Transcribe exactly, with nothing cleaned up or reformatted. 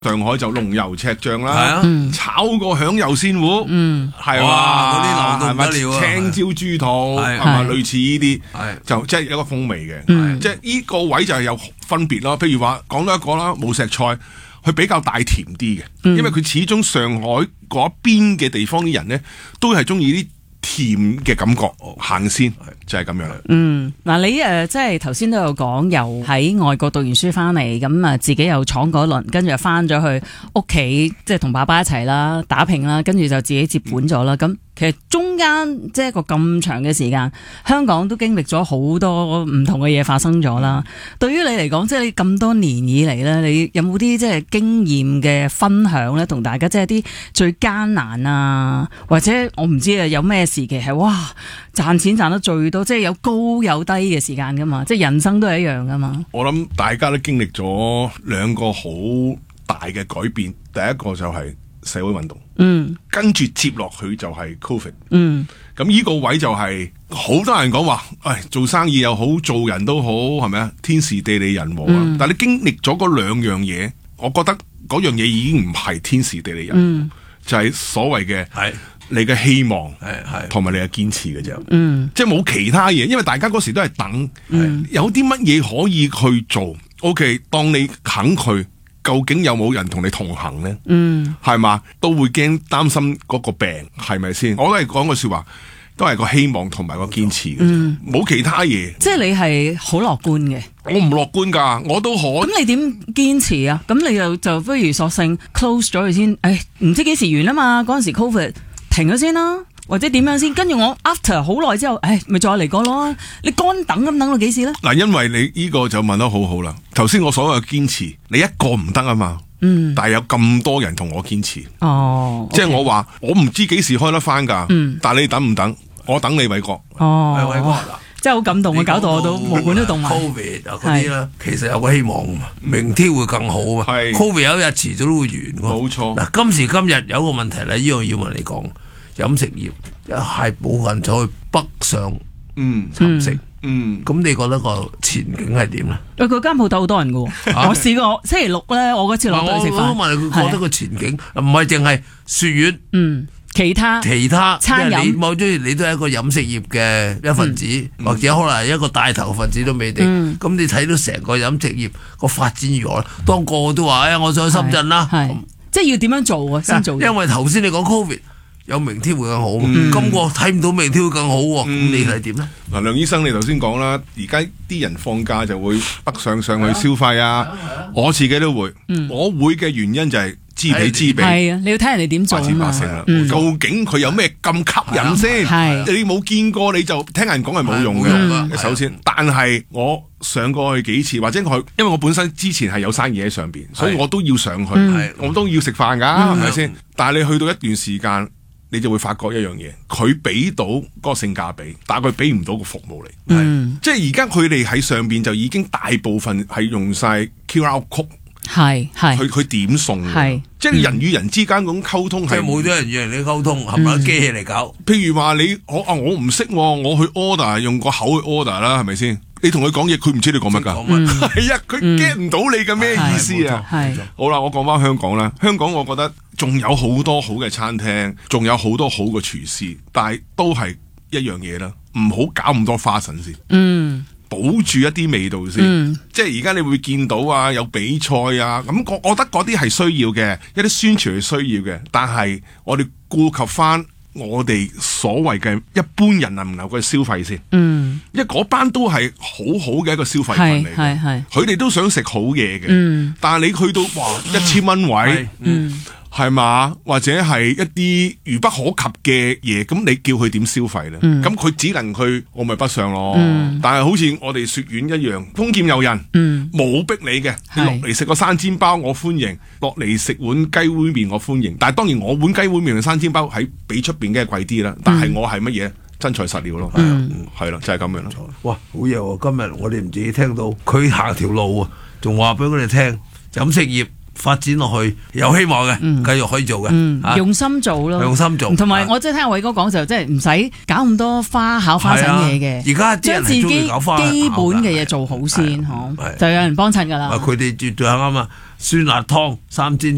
上海就龍遊赤象啦， 係啊， 炒個響油鮮糊， 嗯， 係哇，嗰啲嘛， 流到係咪不了啊， 青椒豬肚， 係係咪係類似呢啲， 係就即係有一個風味嘅， 嗯即係呢個位就係有分別咯。譬如話講多一個啦，無錫菜，佢比較帶甜啲嘅， 嗯因為佢始終上海嗰邊嘅地方啲人咧，都係中意啲甜嘅感覺行先，就係咁樣啦。 嗯，嗱，你誒即係頭先都有講，又喺外國讀完書翻嚟，咁啊自己又闖嗰輪，跟住又翻咗去屋企，即係同爸爸一齊啦，打拼啦，跟住就自己接管咗啦。咁其實中間即係一個咁長嘅時間，香港都經歷咗好多唔同嘅嘢發生咗啦。對於你嚟講，即係你咁多年以嚟咧，你有冇啲即係經驗嘅分享咧，同大家即係啲最艱難啊，或者我唔知啊，有咩時期係哇賺錢賺得最多，即係有高有低嘅時間噶嘛，即係人生都係一樣噶嘛。 我諗大家都經歷咗兩個好大嘅改變，第一個就係社會運動， 嗯， 跟住接落去就係 Covid， 嗯， 咁呢個位就係、是、好多人講話，誒做生意又好，做人都好，係咪啊？天時地利人和啊！ 嗯、 但係你經歷咗嗰兩樣嘢，我覺得嗰樣嘢已經唔係天時地利人和， 嗯、 就係所謂嘅係你嘅希望， 係係同埋你嘅堅持嘅啫。 嗯， 即係冇其他嘢，因為大家嗰時都係等， 嗯、 有啲乜嘢可以去做。OK，當你肯去。究竟有冇人同你同行呢？ 嗯， 係嘛，都會驚擔心嗰個病，係咪先？我都係講個說話，都係個希望同埋個堅持嘅，冇、嗯、其他嘢。 即係你係好樂觀嘅， 我唔樂觀噶，我都可。 咁你點堅持啊？咁你又就不如索性 close 咗佢先。誒，唔知幾時完啊嘛？嗰陣時 Covid 停咗先啦。或者點樣先？跟住我 after 好耐之後，誒，咪再嚟過咯。你乾等咁等到幾時咧？ 嗱，因為你呢個就問得好好啦。頭先我所謂嘅堅持，你一個唔得啊嘛。嗯。但係有咁多人同我堅持。 哦。 即係我話，我唔知幾時開得翻噶。 嗯。 但係你等唔等？我等你，偉國。 哦。 偉國嗱， 真係好感動啊！搞到我都毛管都凍埋。 Covid 啊，嗰啲啦，其實有個希望啊嘛，明天會更好啊。 係。 Covid 有一日遲早都會完㗎。 冇錯。 嗱，今時今日有一個問題咧，呢樣要問你講。飲食業係冇人再去北上嗯尋食嗯，咁、嗯、你覺得個前景係點咧？ 喂，佢間鋪頭好多人噶，啊、我試過星期六咧，我嗰次落去食飯。 我問你，佢覺得個前景唔係淨係雪苑， 嗯，其他其他餐飲， 你冇中意，你都係一個飲食業嘅一份子，嗯、或者可能係一個帶頭分子都未定。咁、嗯、你睇到成個飲食業個發展如何咧？當個個都話，哎呀，我想去深圳啦， 即係要點樣做啊？先做。 因為頭先你講 Covid。有明天會更好， 嗯、 今個睇唔到明天會更好喎，咁、嗯、你睇點咧？ 嗱，梁醫生，你頭先講啦，而家啲人放假就會北上上去消費啊，啊啊我自己都會，嗯、我會嘅原因就係知彼知彼， 係啊，你要睇人哋點做啊嘛。 嗯、究竟佢有咩咁吸引先？ 係你冇見過你就聽人講係冇用嘅，嗯、首先，但係我上過去幾次，或者我因為我本身之前係有生意喺上邊，所以我都要上去，嗯、我都要食飯噶，係咪先？但係你去到一段時間。你就會發覺一樣嘢，佢俾到嗰個性價比，但係佢俾唔到個服務嚟， 嗯、 即係而家佢哋喺上邊就已經大部分係用晒 Q R code， 係係， 佢佢點送， 係即係人與人之間嗰種溝通係冇咗人與人哋溝通，係咪機器嚟搞？ 譬如話你我啊我唔識，我去 order 用個口去 order 啦，係咪先？你同佢講嘢，佢唔知你講乜噶，係啊，佢 get 唔到你嘅咩意思啊？ 係好啦，我講翻香港啦，香港我覺得仲有好多好嘅餐廳，仲有好多好嘅廚師，但係都係一樣嘢啦，唔好搞咁多花神先，嗯，保住一啲味道先，嗯、即係而家你會見到啊，有比賽啊，咁我我覺得嗰啲係需要嘅，一啲宣傳係需要嘅，但係我哋顧及翻。我哋所謂嘅一般人能唔能夠去消費先？嗯，因為嗰班都係好好嘅一個消費群嚟，係係，佢哋都想食好嘢嘅。嗯，但係你去到哇一千蚊位，嗯，係嘛，或者係一啲遙不可及嘅嘢，咁你叫佢點消費咧？咁佢、嗯、只能去我咪北上咯。嗯、但係好似我哋雪苑一樣，豐儉由人，嗯，冇逼你嘅，你落嚟食個生煎包我歡迎，落嚟食碗雞煨麵我歡迎。但係當然我碗雞煨麵同生煎包喺比出邊嘅貴啲啦。但係我係乜嘢？真材實料咯。嗯，係啦，就係、是、咁樣咯。 哇，好嘢喎！今日我哋唔止聽到佢行條路啊，仲話俾我哋聽飲食業。發展落去有希望嘅，繼續可以做嘅， 嗯啊、用心做咯， 用心做。 同埋我即係聽阿偉哥講就，即係唔使搞咁多花巧花神嘢嘅。 而家將自己基本嘅嘢做好先，嗬，就有人幫襯噶啦。 佢哋絕對啱啊！酸辣湯三煎。